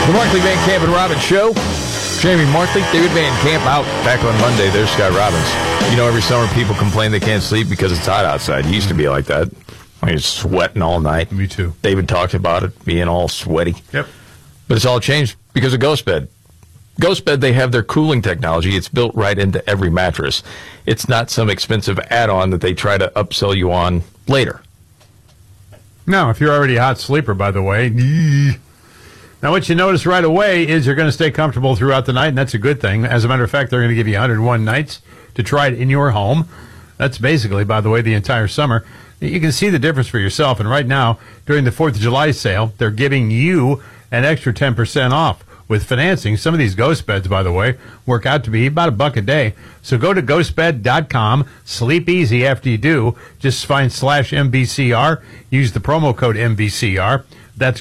The Markley, Van Camp, and Robbins Show. Jamie Markley, David Van Camp out back on Monday. There's Scott Robbins. You know, every summer people complain they can't sleep because it's hot outside. It used to be like that. I mean, sweating all night. Me too. David talked about it being all sweaty. Yep. But it's all changed because of GhostBed. GhostBed, they have their cooling technology. It's built right into every mattress. It's not some expensive add-on that they try to upsell you on later. No, if you're already a hot sleeper, by the way. Now, what you notice right away is you're going to stay comfortable throughout the night, and that's a good thing. As a matter of fact, they're going to give you 101 nights to try it in your home. That's basically, by the way, the entire summer. You can see the difference for yourself. And right now, during the 4th of July sale, they're giving you an extra 10% off with financing. Some of these ghost beds, by the way, work out to be about $1 a day. So go to ghostbed.com. Sleep easy after you do. Just find /MVCR. Use the promo code MVCR. That's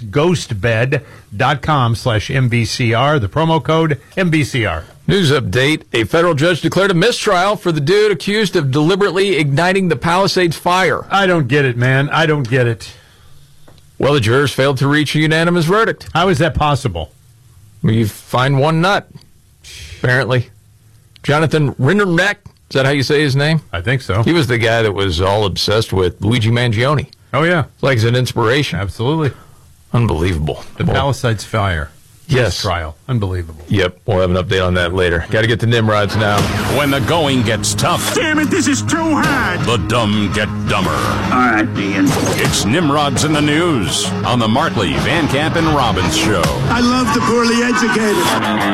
ghostbed.com/MVCR. The promo code MVCR. News update. A federal judge declared a mistrial for the dude accused of deliberately igniting the Palisades fire. I don't get it, man. I don't get it. Well, the jurors failed to reach a unanimous verdict. How is that possible? You find one nut, apparently. Jonathan Rinderneck, is that how you say his name? I think so. He was the guy that was all obsessed with Luigi Mangione. Oh, yeah. It's like it's an inspiration. Absolutely. Unbelievable. The Palisades fire. Yes. Trial. Unbelievable. Yep. We'll have an update on that later. Got to get to Nimrods now. When the going gets tough. Damn it, this is too hard. The dumb get dumber. All right, Ian. It's Nimrods in the News on the Markley, Van Camp, and Robbins Show. I love the poorly educated.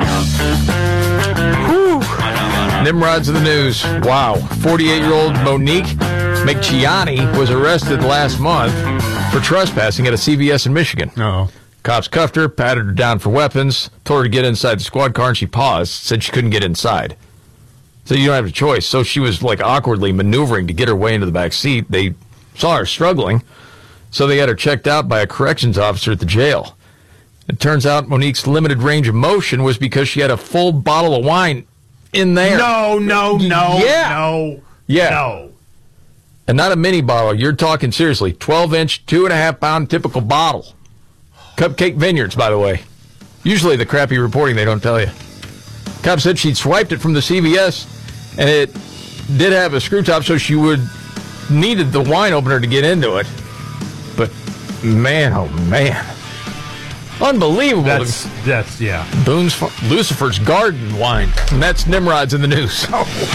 Whew. Nimrods in the News. Wow. 48-year-old Monique McChiani was arrested last month for trespassing at a CVS in Michigan. Uh-oh. Cops cuffed her, patted her down for weapons, told her to get inside the squad car, and she paused, said she couldn't get inside. So you don't have a choice. So she was like awkwardly maneuvering to get her way into the back seat. They saw her struggling, so they had her checked out by a corrections officer at the jail. It turns out Monique's limited range of motion was because she had a full bottle of wine in there. No. Yeah. No. And not a mini bottle. You're talking seriously. 12-inch, 2.5-pound typical bottle. Cupcake Vineyards, by the way. Usually the crappy reporting they don't tell you. Cops said she'd swiped it from the CVS, and it did have a screw top, so she needed the wine opener to get into it. But, man, oh, man. Unbelievable. That's yeah. Boone's Lucifer's Garden wine. And that's Nimrods in the News.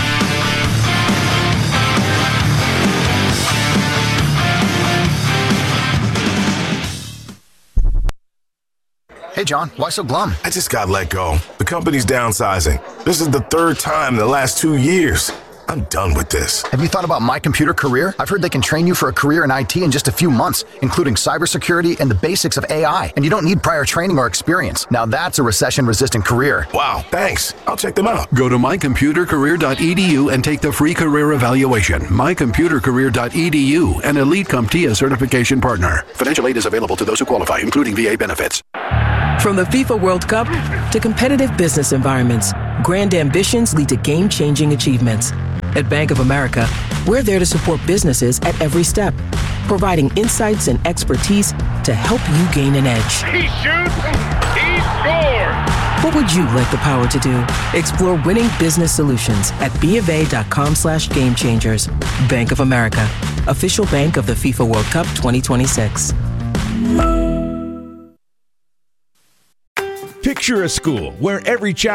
Hey, John, why so glum? I just got let go. The company's downsizing. This is the 3rd time in the last 2 years. I'm done with this. Have you thought about My Computer Career? I've heard they can train you for a career in IT in just a few months, including cybersecurity and the basics of AI. And you don't need prior training or experience. Now that's a recession-resistant career. Wow, thanks. I'll check them out. Go to mycomputercareer.edu and take the free career evaluation. Mycomputercareer.edu, an Elite CompTIA certification partner. Financial aid is available to those who qualify, including VA benefits. From the FIFA World Cup to competitive business environments, grand ambitions lead to game-changing achievements. At Bank of America, we're there to support businesses at every step, providing insights and expertise to help you gain an edge. He shoots, he scores! What would you like the power to do? Explore winning business solutions at BofA.com/gamechangers. Bank of America, official bank of the FIFA World Cup 2026. Picture a school where every child